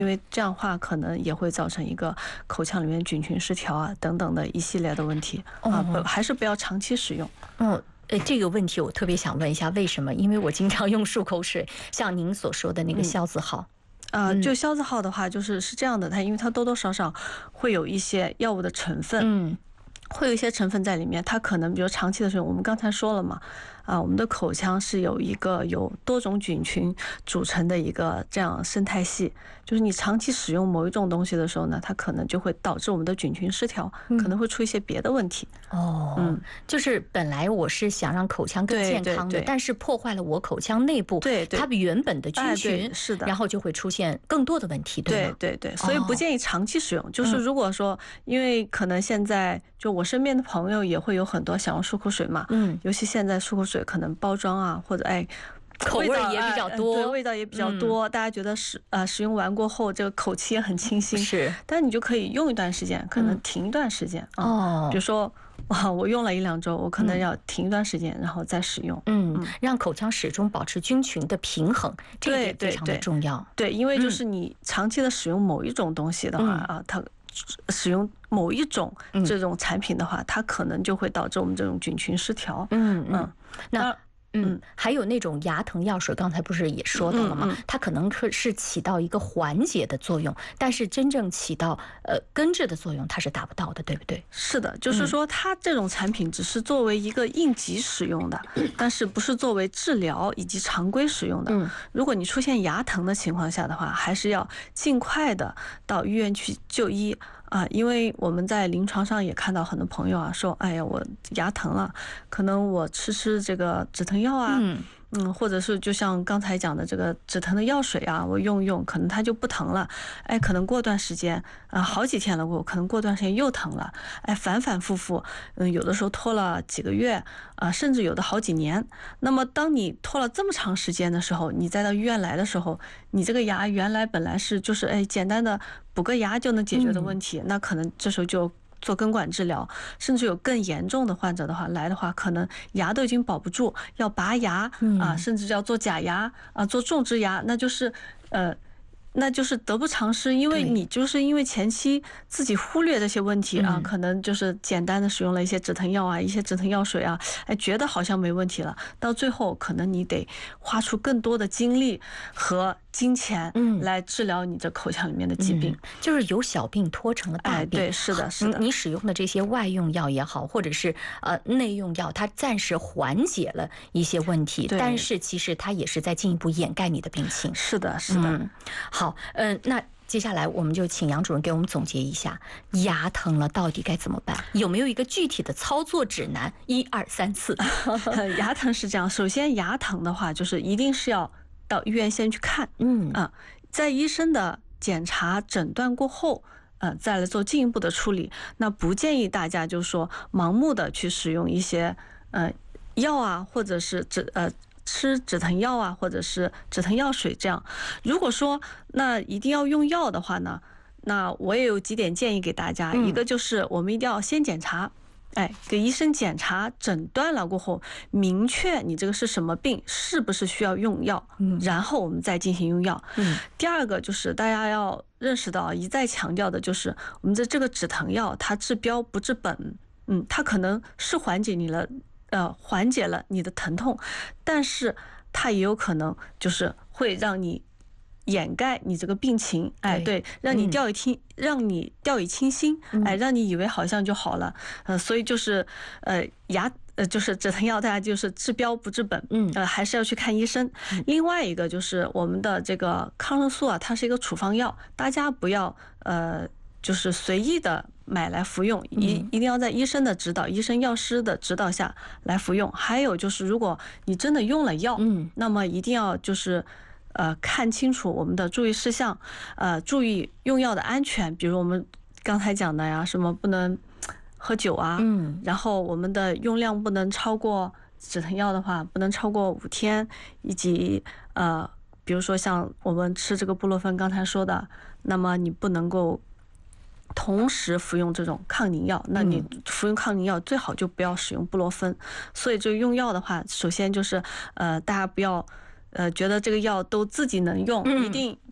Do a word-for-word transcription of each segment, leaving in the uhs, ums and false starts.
因为这样的话可能也会造成一个口腔里面菌群失调啊等等的一系列的问题啊，不还是不要长期使用。 嗯。呃，这个问题我特别想问一下，为什么？因为我经常用漱口水，像您所说的那个消字号。 嗯、呃，就消字号的话，就是是这样的，它因为它多多少少会有一些药物的成分， 嗯， 会有一些成分在里面，它可能比如长期的使用，我们刚才说了嘛，啊，我们的口腔是有一个有多种菌群组成的一个这样生态系，就是你长期使用某一种东西的时候呢，它可能就会导致我们的菌群失调，可能会出一些别的问题。 哦，嗯，就是本来我是想让口腔更健康的，但是破坏了我口腔内部对它原本的菌群， 哎、是的， 然后就会出现更多的问题，对吗？ 对对对，所以不建议长期使用。哦、就是如果说，因为可能现在就我身边的朋友也会有很多想用漱口水嘛，嗯，尤其现在漱口水可能包装啊，或者哎。 口味也比较多， 对，味道也比较多，嗯、大家觉得使呃使用完过后，这个口气也很清新。 是， 但你就可以用一段时间，可能停一段时间啊、嗯哦。比如说，哇，我用了一两周，我可能要停一段时间，嗯、然后再使用。 嗯，嗯让口腔始终保持菌群的平衡，这一点非常的重要。 对，对对因为就是你长期的使用某一种东西的话、嗯、啊，它使用某一种这种产品的话，嗯、它可能就会导致我们这种菌群失调。 嗯嗯，那。嗯，还有那种牙疼药水，刚才不是也说到了吗？嗯嗯、它可能是起到一个缓解的作用，但是真正起到呃根治的作用，它是达不到的，对不对？ 是的，就是说它这种产品只是作为一个应急使用的，嗯、但是不是作为治疗以及常规使用的。嗯、如果你出现牙疼的情况下的话，还是要尽快的到医院去就医。啊，因为我们在临床上也看到很多朋友啊说，哎呀，我牙疼了，可能我吃吃这个止疼药啊，嗯，嗯或者是就像刚才讲的这个止疼的药水啊，我用用，可能它就不疼了，哎，可能过段时间啊，好几天了过，可能过段时间又疼了，哎，反反复复，嗯，有的时候拖了几个月啊，甚至有的好几年。那么当你拖了这么长时间的时候，你再到医院来的时候，你这个牙原来本来是就是哎简单的补个牙就能解决的问题，嗯、那可能这时候就做根管治疗，甚至有更严重的患者的话来的话，可能牙都已经保不住，要拔牙、嗯、啊，甚至要做假牙啊，做种植牙，那就是呃。那就是得不偿失，因为你就是因为前期自己忽略这些问题啊，可能就是简单的使用了一些止疼药啊，一些止疼药水啊，哎，觉得好像没问题了，到最后可能你得花出更多的精力和金钱来治疗你这口腔里面的疾病， 嗯、就是由小病拖成了大病。 哎，对，是的，是的。 你使用的这些外用药也好，或者是呃内用药，它暂时缓解了一些问题，但是其实它也是在进一步掩盖你的病情。 是的，是的。 嗯、好，嗯、呃，那接下来我们就请杨主任给我们总结一下，牙疼了到底该怎么办？有没有一个具体的操作指南？一二三四。 牙疼是这样，首先牙疼的话，就是一定是要到医院先去看，嗯啊，在医生的检查诊断过后，呃，再来做进一步的处理。那不建议大家就是说盲目的去使用一些呃药啊，或者是止呃。吃止疼药啊，或者是止疼药水这样。如果说那一定要用药的话呢，那我也有几点建议给大家。嗯、一个就是我们一定要先检查，哎，给医生检查诊断了过后，明确你这个是什么病，是不是需要用药，嗯、然后我们再进行用药。嗯、第二个就是大家要认识到，一再强调的就是我们的这个止疼药，它治标不治本，嗯，它可能是缓解你了。呃，缓解了你的疼痛，但是它也有可能就是会让你掩盖你这个病情，哎，对，让你掉以轻，嗯、让你掉以轻心，哎，让你以为好像就好了，呃，所以就是呃牙呃就是止疼药，大家就是治标不治本，嗯，呃，还是要去看医生。嗯、另外一个就是我们的这个抗生素啊，它是一个处方药，大家不要呃。就是随意的买来服用，一一定要在医生的指导、医生药师的指导下来服用。还有就是，如果你真的用了药，嗯，那么一定要就是呃看清楚我们的注意事项，呃，注意用药的安全。比如我们刚才讲的呀，什么不能喝酒啊，嗯，然后我们的用量不能超过止疼药的话，不能超过五天，以及呃，比如说像我们吃这个布洛芬，刚才说的，那么你不能够。同时服用这种抗凝药，那你服用抗凝药最好就不要使用布洛芬。所以这个用药的话，首先就是呃，大家不要呃觉得这个药都自己能用，一定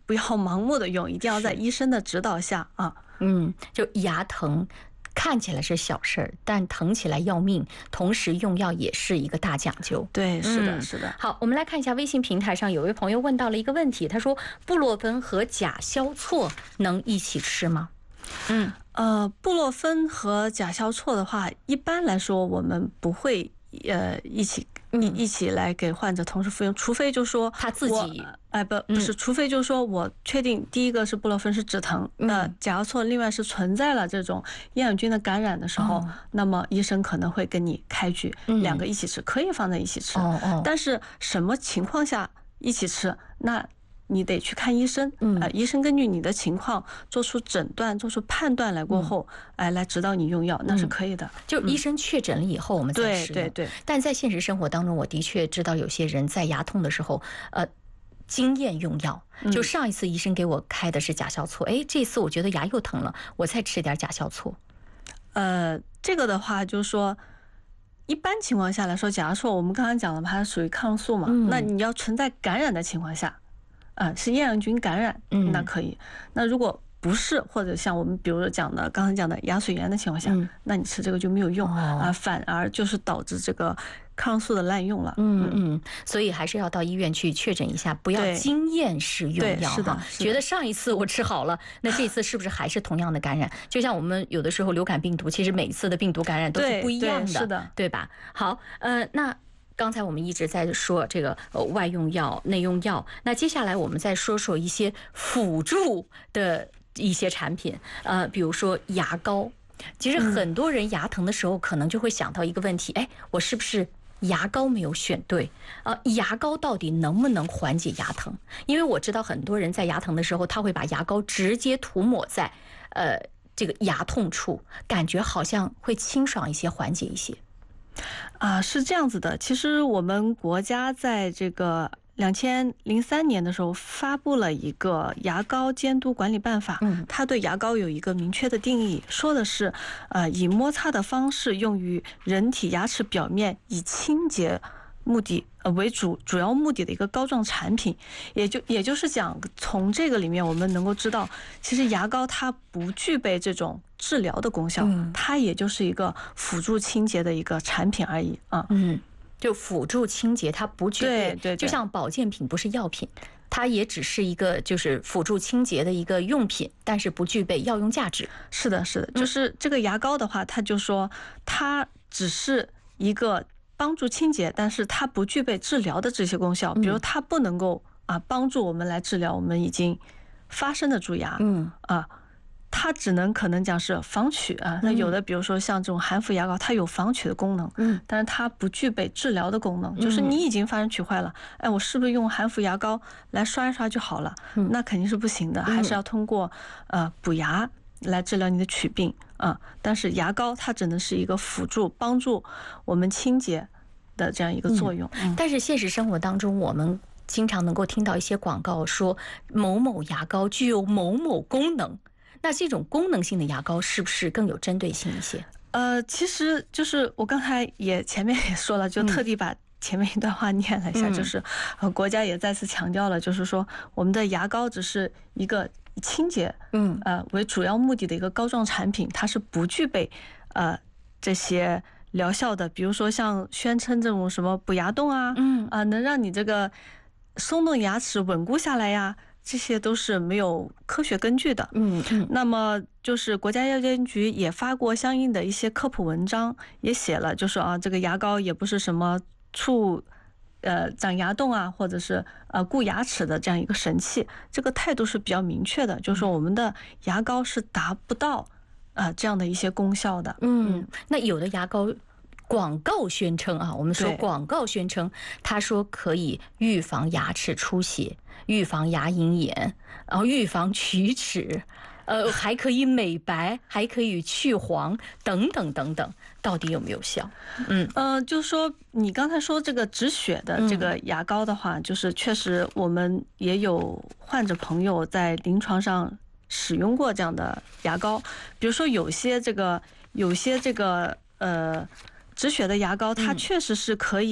不要盲目的用，一定要在医生的指导下啊。 嗯，就牙疼看起来是小事儿，但疼起来要命，同时用药也是一个大讲究。 对，是的， 嗯、 是的。 好，我们来看一下微信平台上有位朋友问到了一个问题，他说布洛芬和甲硝唑能一起吃吗？嗯， 呃，布洛芬和甲硝唑的话，一般来说我们不会呃一起。一一起来给患者同时服用，除非就说他自己， 哎不不是，除非就说我确定第一个是布洛芬是止疼，那甲硝唑另外是存在了这种厌氧菌的感染的时候，那么医生可能会跟你开具两个一起吃，可以放在一起吃，但是什么情况下一起吃，那你得去看医生，呃，医生根据你的情况做出诊断、做出判断来过后，哎，来指导你用药，那是可以的。 就医生确诊了以后，我们再使用。 对对对。 但在现实生活当中，我的确知道有些人在牙痛的时候，呃，经验用药。就上一次医生给我开的是甲硝唑，哎，这次我觉得牙又疼了，我再吃点甲硝唑。 呃，这个的话就是说。一般情况下来说，甲硝唑我们刚刚讲了，它属于抗生素嘛，那你要存在感染的情况下。啊，是厌氧菌感染，那可以。那如果不是，或者像我们比如说讲的刚才讲的牙髓炎的情况下，那你吃这个就没有用啊，反而就是导致这个抗生素的滥用了。 嗯嗯，所以还是要到医院去确诊一下，不要经验式用药哈。觉得上一次我吃好了，那这次是不是还是同样的感染？就像我们有的时候流感病毒，其实每一次的病毒感染都是不一样的， 是的， 对吧？好，呃，那。刚才我们一直在说这个呃外用药、内用药，那接下来我们再说说一些辅助的一些产品，呃，比如说牙膏。其实很多人牙疼的时候，可能就会想到一个问题，哎，我是不是牙膏没有选对？呃，牙膏到底能不能缓解牙疼？因为我知道很多人在牙疼的时候，他会把牙膏直接涂抹在呃这个牙痛处，感觉好像会清爽一些，缓解一些。 啊，是这样子的。其实我们国家在这个两千零三年的时候发布了一个牙膏监督管理办法，它对牙膏有一个明确的定义，说的是，呃，以摩擦的方式用于人体牙齿表面，以清洁目的呃为主主要目的的一个膏状产品，也就也就是讲，从这个里面我们能够知道，其实牙膏它不具备这种治疗的功效，它也就是一个辅助清洁的一个产品而已啊。 嗯，就辅助清洁，它不具备， 对对， 就像保健品不是药品，它也只是一个就是辅助清洁的一个用品，但是不具备药用价值。 是的，是的，就是这个牙膏的话，它就说它只是一个帮助清洁，但是它不具备治疗的这些功效，比如它不能够啊帮助我们来治疗我们已经发生的蛀牙，嗯啊。它只能可能讲是防龋啊，那有的比如说像这种含氟牙膏，它有防龋的功能，嗯，但是它不具备治疗的功能，就是你已经发生龋坏了，哎，我是不是用含氟牙膏来刷一刷就好了？那肯定是不行的，还是要通过呃补牙来治疗你的龋病啊。但是牙膏它只能是一个辅助帮助我们清洁的这样一个作用。 嗯，但是现实生活当中，我们经常能够听到一些广告说某某牙膏具有某某功能。那这种功能性的牙膏是不是更有针对性一些？ 呃，其实就是我刚才也前面也说了，就特地把前面一段话念了一下，嗯、就是呃国家也再次强调了，就是说我们的牙膏只是一个以清洁嗯呃为主要目的的一个膏状产品，它是不具备呃这些疗效的，比如说像宣称这种什么补牙洞啊，嗯啊、呃、能让你这个松动牙齿稳固下来呀。这些都是没有科学根据的。嗯嗯。那么就是国家药监局也发过相应的一些科普文章，也写了，就说啊，这个牙膏也不是什么促呃长牙洞啊，或者是呃固牙齿的这样一个神器。这个态度是比较明确的，就是说我们的牙膏是达不到啊、呃、这样的一些功效的。 嗯，那有的牙膏。广告宣称啊，我们说广告宣称，他说可以预防牙齿出血，预防牙龈炎，然后预防龋齿，呃，还可以美白，还可以去黄，等等等等，到底有没有效？ 嗯呃，就说你刚才说这个止血的这个牙膏的话，嗯、就是确实我们也有患者朋友在临床上使用过这样的牙膏，比如说有些这个有些这个呃。止血的牙膏，它确实是可以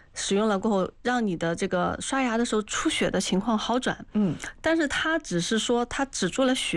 使用了过后，让你的这个刷牙的时候出血的情况好转。 嗯， 但是它只是说它止住了血。